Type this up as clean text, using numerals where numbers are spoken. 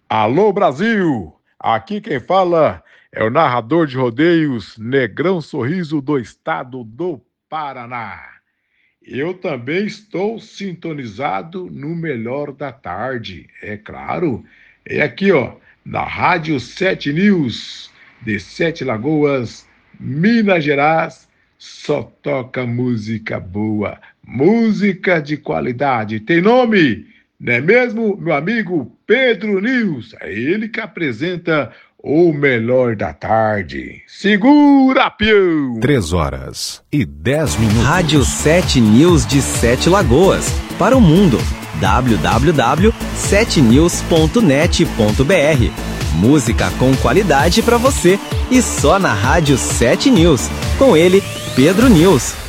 Alô Brasil! Aqui quem fala é o narrador de rodeios Negrão Sorriso do estado do Paraná. Eu também estou sintonizado no melhor da tarde, é claro. É aqui, ó, na Rádio 7 News, de Sete Lagoas, Minas Gerais, só toca música boa, música de qualidade. Tem nome? Não é mesmo, meu amigo Pedro News? É ele que apresenta o melhor da tarde. Segura, peão! 3h10. Rádio 7 News de Sete Lagoas. Para o mundo. www.7news.net.br. Música com qualidade para você. E só na Rádio 7 News. Com ele, Pedro News.